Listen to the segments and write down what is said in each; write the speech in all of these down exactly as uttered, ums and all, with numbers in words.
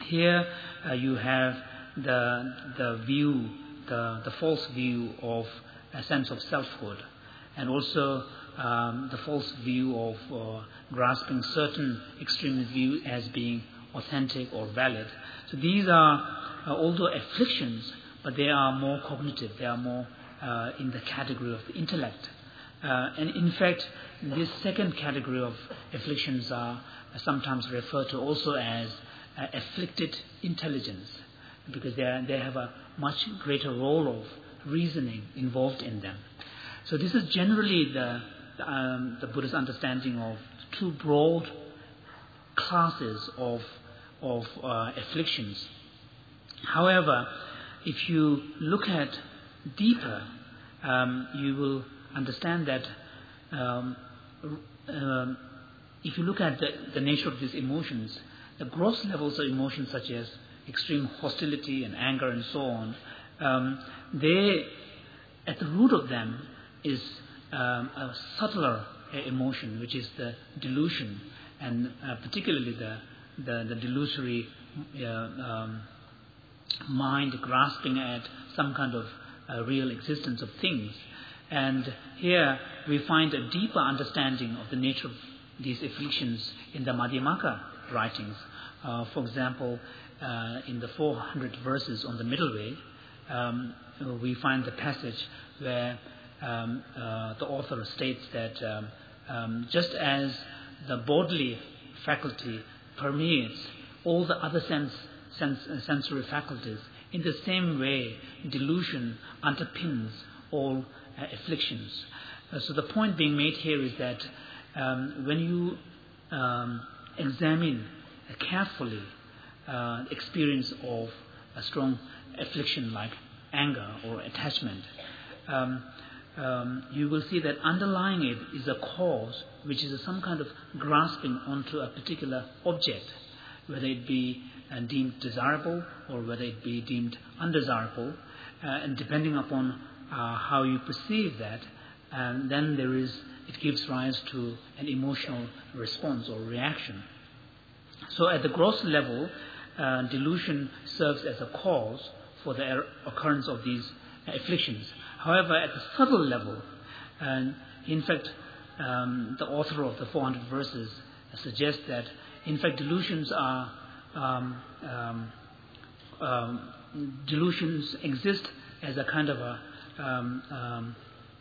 Here uh, you have the the view, the, the false view of a sense of selfhood, and also um, the false view of uh, grasping certain extremist view as being authentic or valid. So these are, uh, although afflictions, but they are more cognitive, they are more uh, in the category of the intellect. Uh, and in fact, this second category of afflictions are sometimes referred to also as uh, afflicted intelligence, because they, are, they have a much greater role of reasoning involved in them. So this is generally the, um, the Buddha's understanding of two broad classes of, of uh, afflictions. However, if you look at deeper, um, you will understand that um, um, if you look at the, the nature of these emotions, the gross levels of emotions such as extreme hostility and anger and so on, um, they, at the root of them is um, a subtler emotion, which is the delusion, and uh, particularly the, the, the delusory uh, um, mind grasping at some kind of uh, real existence of things. And here we find a deeper understanding of the nature of these afflictions in the Madhyamaka writings. Uh, for example, uh, in the four hundred verses on the middle way, um, we find the passage where um, uh, the author states that um, um, just as the bodily faculty permeates all the other sense, sense, uh, sensory faculties, in the same way delusion underpins all uh, afflictions. Uh, so the point being made here is that um, when you um, examine uh, carefully uh, experience of a strong affliction like anger or attachment, um, um, you will see that underlying it is a cause which is some kind of grasping onto a particular object, whether it be uh, deemed desirable or whether it be deemed undesirable, uh, and depending upon uh, how you perceive that, and then there is, it gives rise to an emotional response or reaction. So at the gross level, uh, delusion serves as a cause for the er- occurrence of these uh, afflictions. However, at the subtle level, and in fact, um, the author of the four hundred verses suggests that, in fact, delusions are um, um, um, delusions exist as a kind of a um, um,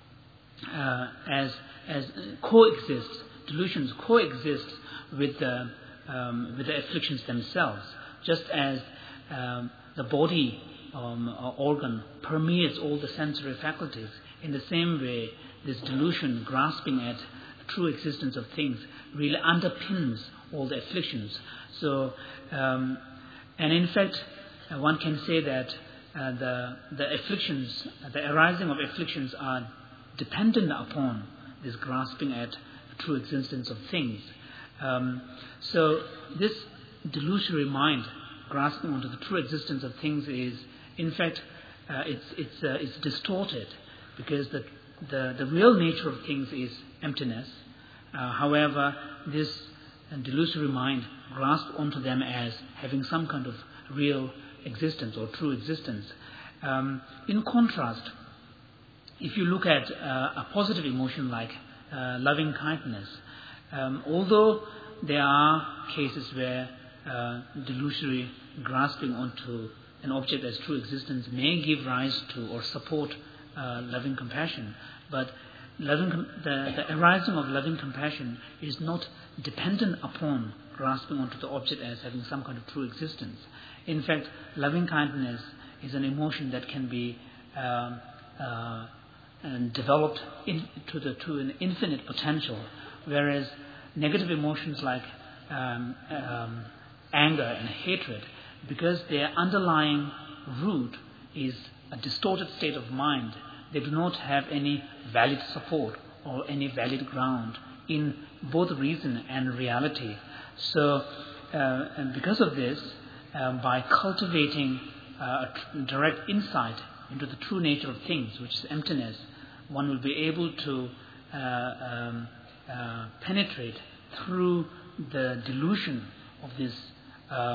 uh, as as coexists. Delusions coexist with the um, with the afflictions themselves, just as um, the body um, organ permeates all the sensory faculties. In the same way, this delusion, grasping at true existence of things, really underpins all the afflictions. So, um, and in fact, uh, one can say that uh, the the afflictions, the arising of afflictions, are dependent upon this grasping at true existence of things. Um, so, this delusory mind grasping onto the true existence of things is, in fact, uh, it's it's uh, it's distorted, because the the the real nature of things is emptiness. Uh, however, this delusory mind grasps onto them as having some kind of real existence or true existence. Um, in contrast, if you look at uh, a positive emotion like uh, loving kindness, um, although there are cases where uh, delusory grasping onto an object as true existence may give rise to or support uh, loving compassion, but loving com- the, the arising of loving compassion is not dependent upon grasping onto the object as having some kind of true existence. In fact, loving kindness is an emotion that can be um, uh, and developed into the to an infinite potential, whereas negative emotions like um, um, anger and hatred, because their underlying root is a distorted state of mind, they do not have any valid support or any valid ground in both reason and reality. So, uh, and because of this, um, by cultivating uh, a tr- direct insight into the true nature of things, which is emptiness, one will be able to uh, um, uh, penetrate through the delusion of this